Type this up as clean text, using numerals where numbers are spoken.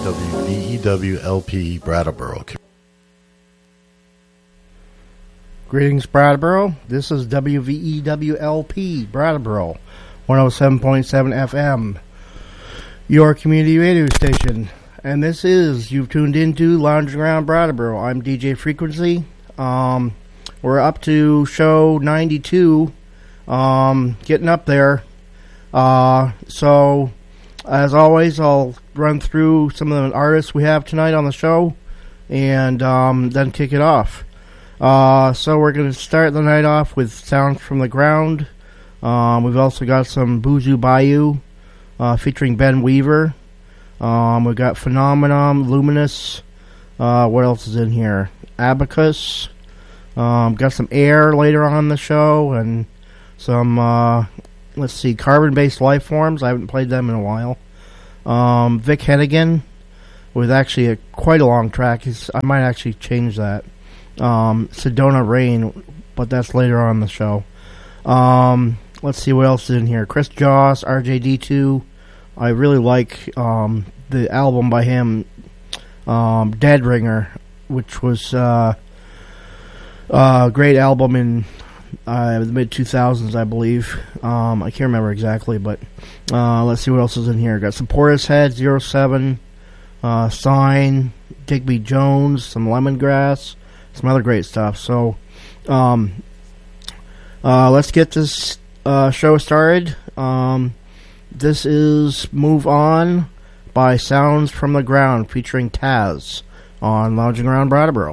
WVEWLP Brattleboro. Greetings, Brattleboro. This is WVEWLP Brattleboro, 107.7 FM, your community radio station. And this is, you've tuned into Lounging Around Brattleboro. I'm DJ Frequency. We're up to show 92, getting up there. So, as always, I'll run through some of the artists we have tonight on the show, and then kick it off. So we're going to start the night off with Sounds from the Ground. We've also got some Boozoo Bayou, featuring Ben Weaver. We've got Phenomenon, Luminous. What else is in here? Abacus. Got some Air later on in the show, and some, let's see, Carbon-Based Lifeforms. I haven't played them in a while. Vic Hennigan, with actually quite a long track. I might actually change that. Sedona Rain, but that's later on in the show. Let's see what else is in here. Chris Joss, RJD2. I really like the album by him, Dead Ringer, which was a great album in the mid-2000s, I believe. I can't remember exactly, but let's see what else is in here. Got some Portishead, 07, Sign, Digby Jones, some Lemongrass, some other great stuff. So let's get this show started. This is Move On by Sounds from the Ground, featuring Taz on Lounging Around Brattleboro.